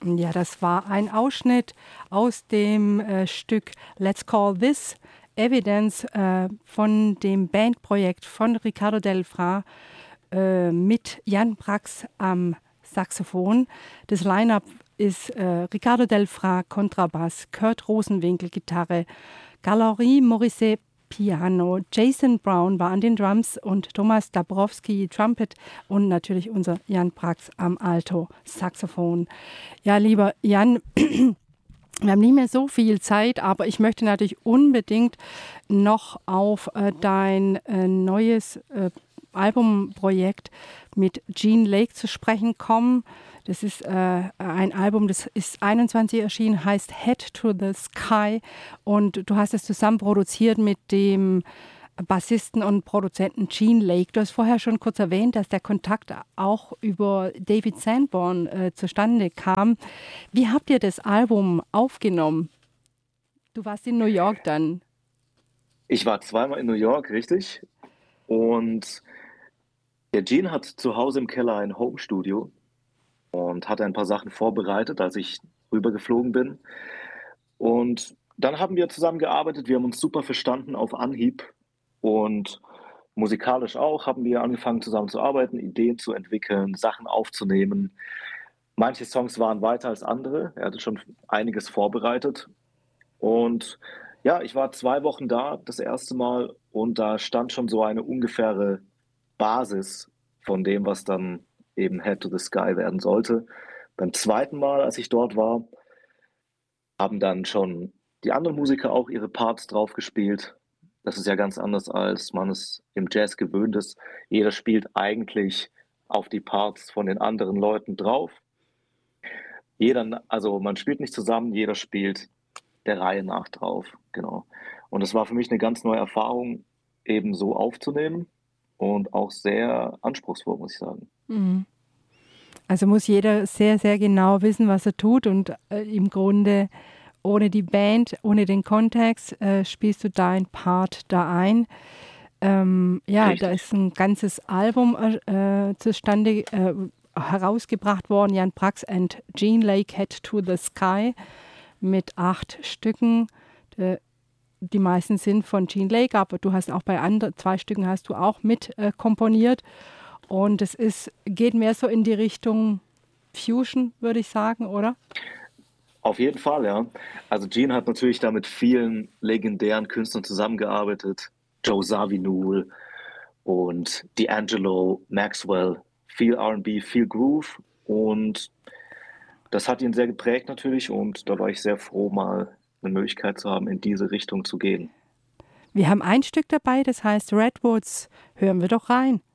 Ja, das war ein Ausschnitt aus dem Stück Let's Call This Evidence von dem Bandprojekt von Ricardo Del Fra mit Jan Brax am Saxophon. Das Line-Up ist Ricardo Del Fra Kontrabass, Kurt Rosenwinkel Gitarre, Galerie Morisset Piano, Jason Brown war an den Drums und Thomas Dabrowski Trumpet und natürlich unser Jan Brax am Alto-Saxophon. Ja, lieber Jan, wir haben nicht mehr so viel Zeit, aber ich möchte natürlich unbedingt noch auf dein neues Albumprojekt mit Gene Lake zu sprechen kommen. Das ist ein Album, das ist 21 erschienen, heißt Head to the Sky und du hast es zusammen produziert mit dem Bassisten und Produzenten Gene Lake. Du hast vorher schon kurz erwähnt, dass der Kontakt auch über David Sanborn zustande kam. Wie habt ihr das Album aufgenommen? Du warst in New York dann. Ich war zweimal in New York, richtig. Und der Gene hat zu Hause im Keller ein Home-Studio und hatte ein paar Sachen vorbereitet, als ich rübergeflogen bin. Und dann haben wir zusammen gearbeitet. Wir haben uns super verstanden auf Anhieb. Und musikalisch auch haben wir angefangen zusammen zu arbeiten, Ideen zu entwickeln, Sachen aufzunehmen. Manche Songs waren weiter als andere. Er hatte schon einiges vorbereitet. Und ja, ich war 2 Wochen da, das erste Mal, und da stand schon so eine ungefähre Basis von dem, was dann eben Head to the Sky werden sollte. Beim zweiten Mal, als ich dort war, haben dann schon die anderen Musiker auch ihre Parts drauf gespielt. Das ist ja ganz anders, als man es im Jazz gewöhnt ist. Jeder spielt eigentlich auf die Parts von den anderen Leuten drauf. Also man spielt nicht zusammen, jeder spielt der Reihe nach drauf, genau. Und es war für mich eine ganz neue Erfahrung, eben so aufzunehmen und auch sehr anspruchsvoll, muss ich sagen. Mhm. Also muss jeder sehr, sehr genau wissen, was er tut und im Grunde ohne die Band, ohne den Kontext spielst du deinen Part da ein. Ja, da Richtig. ist ein ganzes Album zustande herausgebracht worden, Jan Brax and Gene Lake, Head to the Sky, mit 8 Stücken. Die meisten sind von Gene Lake, aber du hast auch bei 2 Stücken hast du auch mit komponiert. Und geht mehr so in die Richtung Fusion, würde ich sagen, oder? Auf jeden Fall, ja. Also Gene hat natürlich da mit vielen legendären Künstlern zusammengearbeitet. Joe Zawinul und D'Angelo, Maxwell, viel R&B, viel Groove, und das hat ihn sehr geprägt natürlich, und da war ich sehr froh, mal eine Möglichkeit zu haben, in diese Richtung zu gehen. Wir haben ein Stück dabei, das heißt Redwoods. Hören wir doch rein.